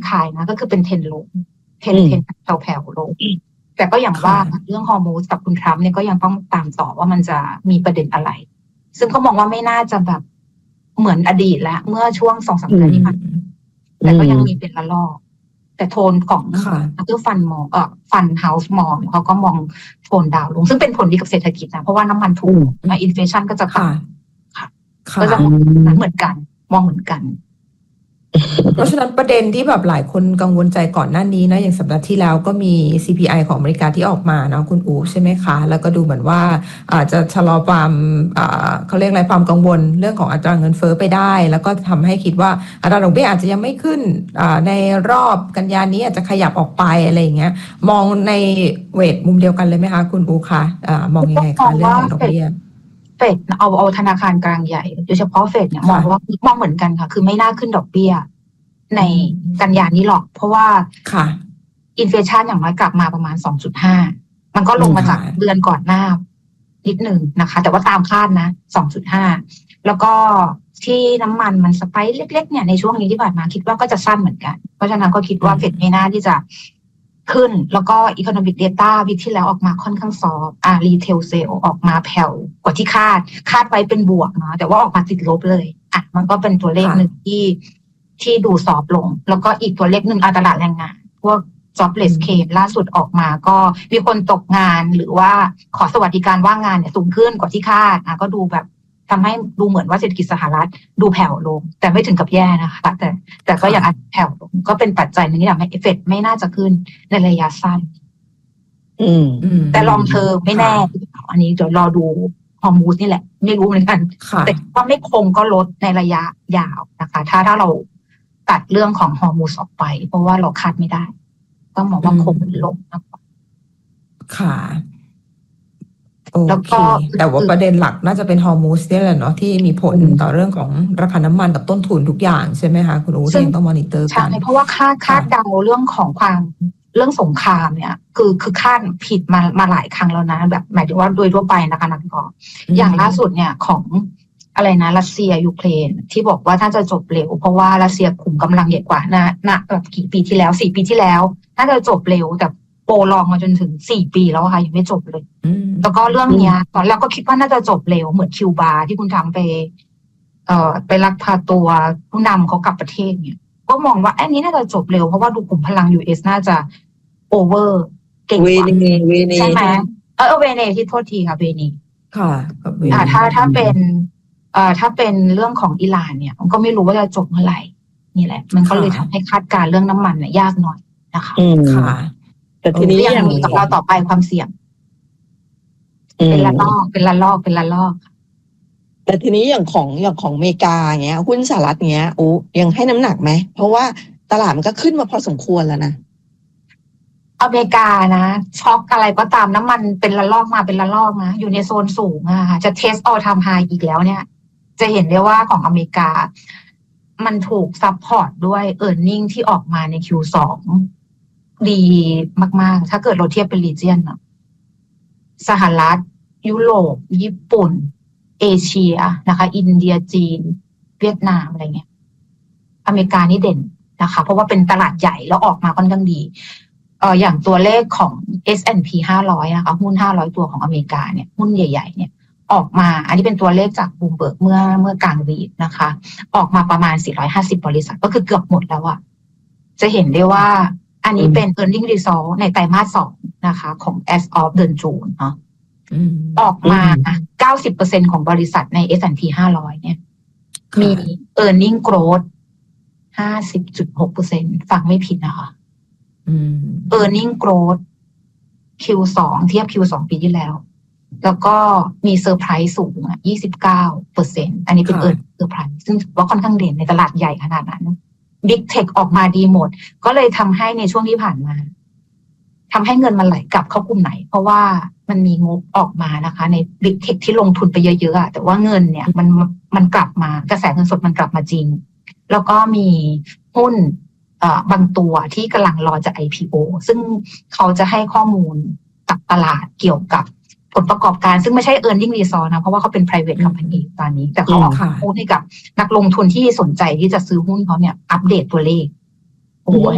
ทายนะก็คือเป็นเทรนลงเทรนแผ่วๆลงแต่ก็อย่างว่าเรื่องฮอร์โมนกับคุณทรัมป์เนี่ยก็ยังต้องตามต่อว่ามันจะมีประเด็นอะไรซึ่งเขามองว่าไม่น่าจะแบบเหมือนอดีตแล้วเมื่อช่วง2-3 เดือนที่ผ่านแต่ก็ยังมีเป็นระลอกแต่โทนของนักฟันมองฟันเฮาส์มองเขาก็มองโทนดาวลงซึ่งเป็นผลดีกับเศรษฐกิจนะเพราะว่าน้ำมันถูกมาอินเฟลชันก็จะต่ำค่ะก็จะเหมือนกันมองเหมือนกันเพราะฉะนั้นประเด็นที่แบบหลายคนกังวลใจก่อนหน้านี้นะอย่างสัปดาห์ที่แล้วก็มี CPI ของอเมริกาที่ออกมาเนาะคุณอู๋ใช่ไหมคะแล้วก็ดูเหมือนว่าอาจจะชะลอความเขาเรียกอะไรความกังวลเรื่องของอัตราเงินเฟ้อไปได้แล้วก็ทำให้คิดว่าอัตราดอกเบี้ยอาจจะยังไม่ขึ้นในรอบกันยานี้อาจจะขยับออกไปอะไรอย่างเงี้ยมองในเวทมุมเดียวกันเลยไหมคะคุณอู๋คะมองยังไงคะเรื่องของดอกเบี้ยเฟดเอาธนาคารกลางใหญ่โดยเฉพาะเฟดเนี่ยมองเหมือนกันค่ะคือไม่น่าขึ้นดอกเบี้ยในกันยานี้หรอกเพราะว่าอินเฟลชันอย่างน้อยกลับมาประมาณ 2.5 มันก็ลงมาจากเดือนก่อนหน้านิดหนึ่งนะคะแต่ว่าตามคาดนะ 2.5 แล้วก็ที่น้ำมันมันสไปค์เล็กๆเนี่ยในช่วงนี้ที่ผ่านมาคิดว่าก็จะสั้นเหมือนกันเพราะฉะนั้นก็คิดว่าเฟดไม่น่าที่จะขึ้นแล้วก็ Economic Data วิกที่แล้วออกมาค่อนข้างซอฟRetail Sale ออกมาแผ่วกว่าที่คาดไว้เป็นบวกเนาะแต่ว่าออกมาติดลบเลยมันก็เป็นตัวเลขหนึ่งที่ดูซอฟลงแล้วก็อีกตัวเลขหนึ่งตลาดแรงงานพวก jobless claim ล่าสุดออกมาก็มีคนตกงานหรือว่าขอสวัสดิการว่างงานเนี่ยสูงขึ้นกว่าที่คาดก็ดูแบบทำให้ดูเหมือนว่าเศรษฐกิจสหรัฐดูแผ่วลงแต่ไม่ถึงกับแย่นะคะแต่ก็ยังแผ่วลงก็เป็นปัจจัยหนึ่งที่ทำให้เฟดไม่น่าจะขึ้นในระยะสั้นแต่ลองเทอมไม่แน่อันนี้เดี๋ยวรอดูฮอร์โมนนี่แหละไม่รู้เหมือนกันแต่ว่าไม่คงก็ลดในระยะยาวนะคะถ้าเราตัดเรื่องของฮอร์โมนออกไปเพราะว่าเราคาดไม่ได้ต้องมองว่าคงลงมากกว่าค่ะแล้วก็แต่ว่าประเด็นหลักน่าจะเป็นฮอร์โมนนี่แหละเนาะที่มีผลต่อเรื่องของราคาน้ำมันกับต้นทุนทุกอย่างใช่ไหมคะคุณอู๋ที่ยังต้องมอนิเตอร์กันใช่เพราะว่าคาดเดาเรื่องของความเรื่องสงครามเนี่ยคือคาดผิดมาหลายครั้งแล้วนะแบบหมายถึงว่าโดยทั่วไปนะคะนักวิเคราะห์อย่างล่าสุดเนี่ยของอะไรนะรัสเซียยูเครนที่บอกว่าถ้าจะจบเร็วเพราะว่ารัสเซียขุมกำลังใหญ่กว่าแบบกี่ปีที่แล้ว4 ปีที่แล้วถ้าจะจบเร็วแต่โปรลองมาจนถึง4 ปีแล้วค่ะยังไม่จบเลยแล้วก็เรื่องเนี้ยตอนแรกก็คิดว่าน่าจะจบเร็วเหมือนคิวบาที่คุณทำไปลักพาตัวผู้นำเขากลับประเทศเนี่ยก็มองว่าอันนี้น่าจะจบเร็วเพราะว่าดูกลุ่มพลัง US น่าจะโอเวอร์เก่งกว่าใช่ไหมเวเนที่โทษทีค่ะเวเนค่ะถ้าเป็นเรื่องของอิหร่านเนี่ยมันก็ไม่รู้ว่าจะจบเมื่อไหร่นี่แหละมันก็เลยทำให้คาดการเรื่องน้ำมันเนี่ยยากหน่อยนะคะค่ะแต่ทีนี้ยังมีกับเราต่อไปความเสี่ยงเป็นละลอกแต่ทีนี้อย่างของอเมริกาเงี้ยหุ้นสหรัฐเงี้ยยังให้น้ำหนักไหมเพราะว่าตลาดมันก็ขึ้นมาพอสมควรแล้วนะอเมริกานะช็อกอะไรก็ตามน้ำมันเป็นละลอกมาอยู่ในโซนสูงอะค่ะจะเทสออลไทม์ไฮอีกแล้วเนี่ยจะเห็นได้ว่าของอเมริกามันถูกซัพพอร์ตด้วย earning ที่ออกมาใน Q2 ดีมากๆถ้าเกิดเราเทียบเป็น region เนาะสหรัฐยุโรปญี่ปุ่นเอเชียนะคะอินเดียจีนเวียดนามอะไรเงี้ยอเมริกานี่เด่นนะคะเพราะว่าเป็นตลาดใหญ่แล้วออกมาค่อนข้างดีอย่างตัวเลขของ S&P 500นะคะหุ้น500ตัวของอเมริกาเนี่ยหุ้นใหญ่ๆเนี่ยออกมาอันนี้เป็นตัวเลขจากบูมเบิร์กเมื่อกลางวีคนะคะออกมาประมาณ450บริษัทก็คือเกือบหมดแล้วอะจะเห็นได้ว่าอันนี้เป็น earning result ในไตรมาส2นะคะของ as of เดือนจูนเนาะออกมา 90% ของบริษัทใน S&P 500เนี่ยมี earning growth 50.6% ฟังไม่ผิดนะคะearning growth Q2 เทียบ Q2 ปีที่แล้วแล้วก็มีเซอร์ไพรส์สูง29%อันนี้เป็นเซอร์ไพรส์ซึ่งว่าค่อนข้างเด่นในตลาดใหญ่ขนาดนั้น Big Tech ออกมาดีหมดก็เลยทำให้ในช่วงที่ผ่านมาทำให้เงินมันไหลกลับเข้ากลุ่มไหนเพราะว่ามันมีงบออกมานะคะใน Big Tech ที่ลงทุนไปเยอะๆแต่ว่าเงินเนี่ยมันกลับมากระแสเงินสดมันกลับมาจริงแล้วก็มีหุ้นบางตัวที่กำลังรอจะ IPO ซึ่งเขาจะให้ข้อมูลกับตลาดเกี่ยวกับผลประกอบการซึ่งไม่ใช่ earning result นะเพราะว่าเขาเป็น private company ตอนนี้แต่เขาออกพูดให้กับนักลงทุนที่สนใจที่จะซื้อหุ้นเขาเนี่ยอัปเดตตัวเลขโอ้โห